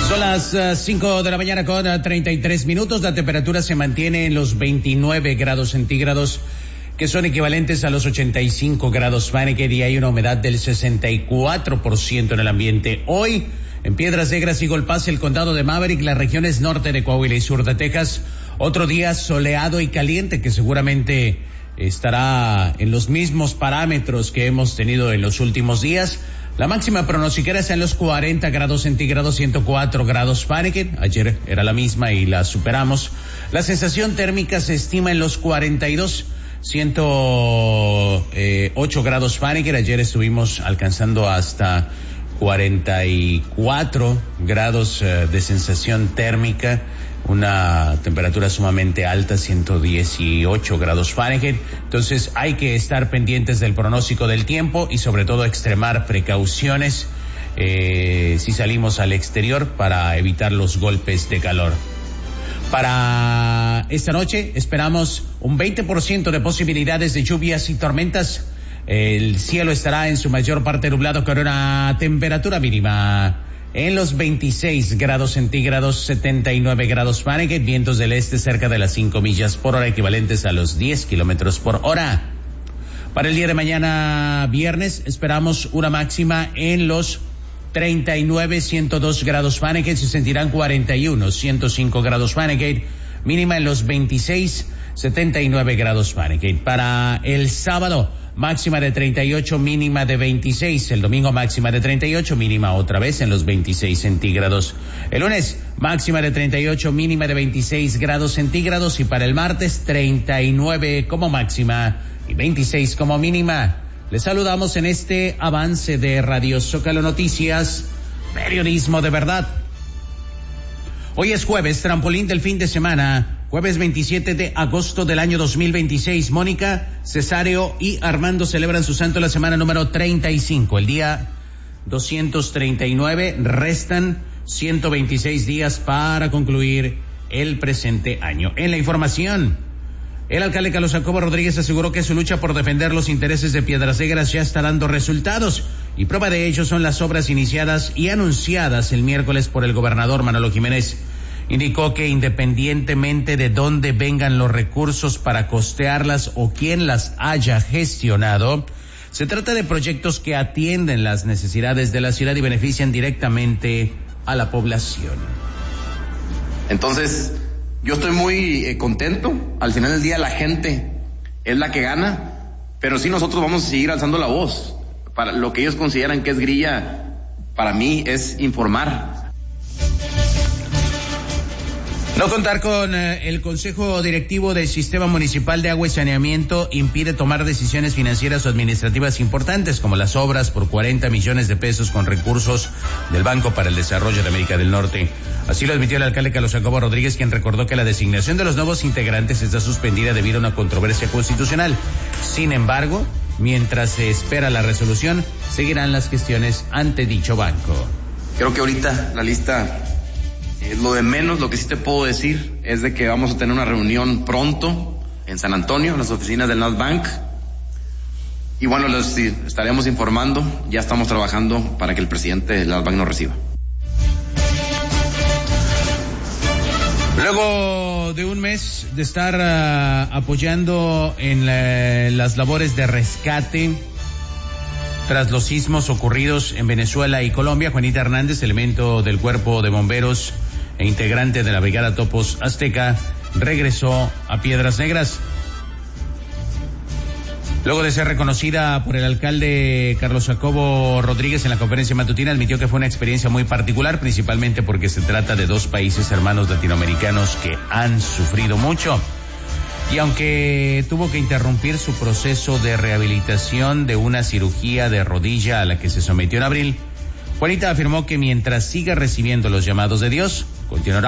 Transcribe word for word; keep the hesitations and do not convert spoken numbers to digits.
Son las uh, cinco de la mañana con uh, treinta y tres minutos. La temperatura se mantiene en los veintinueve grados centígrados, que son equivalentes a los ochenta y cinco grados Fahrenheit, y hay una humedad del sesenta y cuatro por ciento en el ambiente. Hoy, en Piedras Negras y Golpaz, el condado de Maverick, las regiones norte de Coahuila y sur de Texas, otro día soleado y caliente que seguramente estará en los mismos parámetros que hemos tenido en los últimos días. La máxima pronosticada está en los cuarenta grados centígrados, ciento cuatro grados Fahrenheit. Ayer era la misma y la superamos. La sensación térmica se estima en los cuarenta y dos, ciento ocho grados Fahrenheit. Ayer estuvimos alcanzando hasta cuarenta y cuatro grados uh, de sensación térmica, una temperatura sumamente alta, ciento dieciocho grados Fahrenheit. Entonces hay que estar pendientes del pronóstico del tiempo y sobre todo extremar precauciones eh, si salimos al exterior para evitar los golpes de calor. Para esta noche esperamos un veinte por ciento de posibilidades de lluvias y tormentas. El cielo estará en su mayor parte nublado con una temperatura mínima en los veintiséis grados centígrados, setenta y nueve grados Fahrenheit, vientos del este cerca de las cinco millas por hora, equivalentes a los diez kilómetros por hora. Para el día de mañana, viernes, esperamos una máxima en los treinta y nueve, ciento dos grados Fahrenheit, se sentirán cuarenta y uno, ciento cinco grados Fahrenheit, mínima en los veintiséis, setenta y nueve grados Fahrenheit. Para el sábado, máxima de treinta y ocho, mínima de veintiséis. El domingo, máxima de treinta y ocho, mínima otra vez en los veintiséis centígrados. El lunes, máxima de treinta y ocho, mínima de veintiséis grados centígrados. Y para el martes, treinta y nueve como máxima y veintiséis como mínima. Les saludamos en este avance de Radio Zócalo Noticias, periodismo de verdad. Hoy es jueves, trampolín del fin de semana. Jueves veintisiete de agosto del año dos mil veintiséis. Mónica, Cesario y Armando celebran su santo la semana número treinta y cinco. El día doscientos treinta y nueve. Restan ciento veintiséis días para concluir el presente año. En la información, el alcalde Carlos Jacobo Rodríguez aseguró que su lucha por defender los intereses de Piedras Negras ya está dando resultados, y prueba de ello son las obras iniciadas y anunciadas el miércoles por el gobernador Manolo Jiménez. Indicó que independientemente de dónde vengan los recursos para costearlas o quién las haya gestionado, se trata de proyectos que atienden las necesidades de la ciudad y benefician directamente a la población. Entonces, yo estoy muy eh, contento. Al final del día la gente es la que gana, pero sí nosotros vamos a seguir alzando la voz. Para lo que ellos consideran que es grilla, para mí es informar. No contar con eh, el Consejo Directivo del Sistema Municipal de Agua y Saneamiento impide tomar decisiones financieras o administrativas importantes, como las obras por cuarenta millones de pesos con recursos del Banco para el Desarrollo de América del Norte. Así lo admitió el alcalde Carlos Jacobo Rodríguez, quien recordó que la designación de los nuevos integrantes está suspendida debido a una controversia constitucional. Sin embargo, mientras se espera la resolución, seguirán las gestiones ante dicho banco. Creo que ahorita la lista es lo de menos. Lo que sí te puedo decir es de que vamos a tener una reunión pronto en San Antonio, en las oficinas del Nasbank. Y bueno, les estaremos informando. Ya estamos trabajando para que el presidente del Nasbank nos reciba. Luego de un mes de estar uh, apoyando en la, las labores de rescate tras los sismos ocurridos en Venezuela y Colombia, Juanita Hernández, elemento del Cuerpo de Bomberos e integrante de la Brigada Topos Azteca, regresó a Piedras Negras. Luego de ser reconocida por el alcalde Carlos Jacobo Rodríguez en la conferencia matutina, admitió que fue una experiencia muy particular, principalmente porque se trata de dos países hermanos latinoamericanos que han sufrido mucho. Y aunque tuvo que interrumpir su proceso de rehabilitación de una cirugía de rodilla a la que se sometió en abril, Juanita afirmó que mientras siga recibiendo los llamados de Dios, continuará